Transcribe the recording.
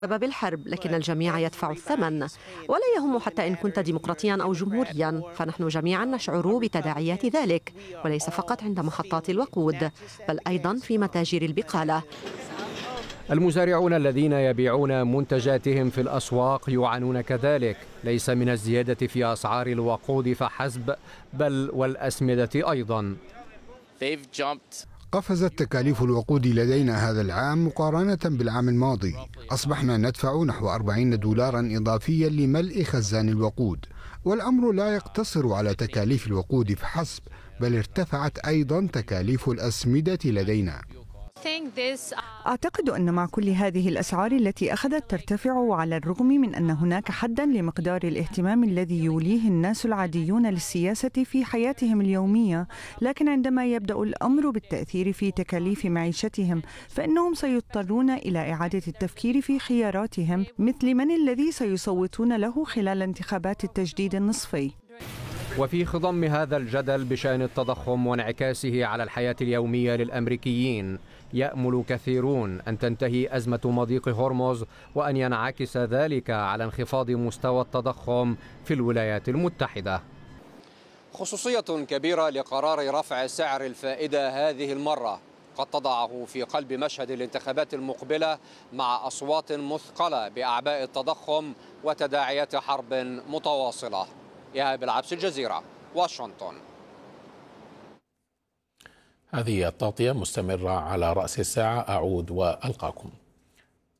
بسبب الحرب، لكن الجميع يدفع الثمن، ولا يهم حتى إن كنت ديمقراطيا أو جمهوريا، فنحن جميعا نشعر بتداعيات ذلك، وليس فقط عند محطات الوقود بل أيضا في متاجر البقالة. المزارعون الذين يبيعون منتجاتهم في الأسواق يعانون كذلك، ليس من الزيادة في أسعار الوقود فحسب بل والأسمدة أيضا. قفزت تكاليف الوقود لدينا هذا العام مقارنة بالعام الماضي. أصبحنا ندفع نحو 40 دولارا إضافيا لملء خزان الوقود، والأمر لا يقتصر على تكاليف الوقود فحسب بل ارتفعت أيضا تكاليف الأسمدة لدينا. أعتقد أن مع كل هذه الأسعار التي أخذت ترتفع، وعلى الرغم من أن هناك حداً لمقدار الاهتمام الذي يوليه الناس العاديون للسياسة في حياتهم اليومية، لكن عندما يبدأ الأمر بالتأثير في تكاليف معيشتهم فإنهم سيضطرون إلى إعادة التفكير في خياراتهم، مثل من الذي سيصوتون له خلال انتخابات التجديد النصفي. وفي خضم هذا الجدل بشأن التضخم وانعكاسه على الحياة اليومية للأمريكيين، يأمل كثيرون أن تنتهي أزمة مضيق هرمز وأن ينعكس ذلك على انخفاض مستوى التضخم في الولايات المتحدة. خصوصية كبيرة لقرار رفع سعر الفائدة هذه المرة قد تضعه في قلب مشهد الانتخابات المقبلة مع أصوات مثقلة بأعباء التضخم وتداعيات حرب متواصلة. إيهاب العبس، الجزيرة، واشنطن. هذه التغطية مستمرة على رأس الساعة، أعود وألقاكم.